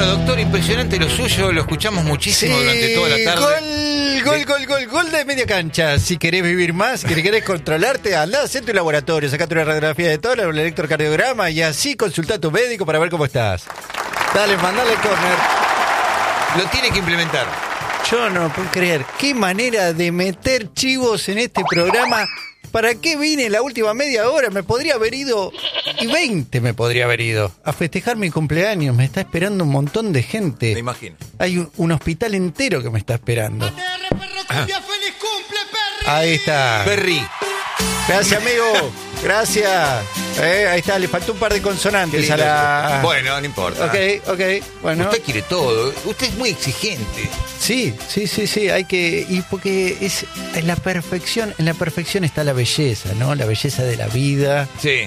doctor, impresionante lo suyo, lo escuchamos muchísimo durante toda la tarde. Gol de media cancha. Si querés vivir más, si querés controlarte, andá, hacé tu laboratorio, sacate una radiografía de tórax, un electrocardiograma y así consultá a tu médico para ver cómo estás. Dale, mandale el córner. Lo tiene que implementar. Yo no puedo creer. Qué manera de meter chivos en este programa. ¿Para qué vine la última media hora? Me podría haber ido, y 20 me podría haber ido, a festejar mi cumpleaños. Me está esperando un montón de gente. Me imagino. Hay un hospital entero que me está esperando. ATR, perro, cumbia, feliz cumple, Perry. Ahí está. Perry. Gracias, amigo. Gracias. Ahí está, le faltó un par de consonantes a la... Bueno, no importa. Ok, bueno. Usted quiere todo. Usted es muy exigente. Sí, hay que... Y porque es en la perfección está la belleza, ¿no? La belleza de la vida. Sí.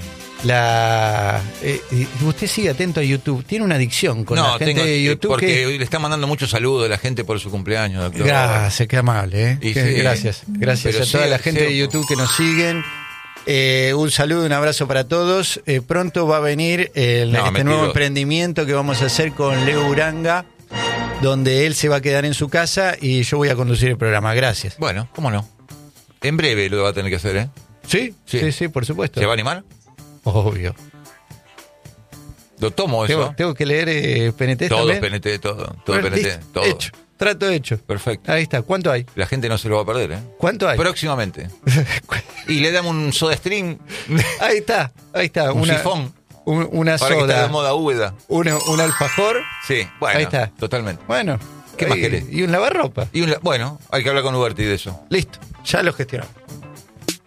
Usted sigue atento a YouTube. Tiene una adicción con la gente de YouTube. Porque le está mandando muchos saludos a la gente por su cumpleaños, doctor. Gracias, qué amable, Y Gracias a toda la gente de YouTube que nos siguen. Un saludo, un abrazo para todos. Pronto va a venir este nuevo emprendimiento que vamos a hacer con Leo Uranga, donde él se va a quedar en su casa y yo voy a conducir el programa. Gracias. Bueno, cómo no. En breve lo va a tener que hacer, ¿eh? Sí, por supuesto. ¿Se va a animar? Obvio. Lo tomo eso. Tengo que leer PNT todo también. PNT, todo Bueno, PNT, listo, todo. Hecho. Trato hecho. Perfecto. Ahí está. ¿Cuánto hay? La gente no se lo va a perder, ¿eh? ¿Cuánto hay? Próximamente. Y le damos un soda stream. Ahí está. Un sifón. Una Ahora que está soda. de moda húmeda. Un alfajor. Sí, bueno. Ahí está. Totalmente. Bueno. ¿Qué más querés? Y un lavarropa. Bueno, hay que hablar con Uberti de eso. Listo. Ya lo gestionamos.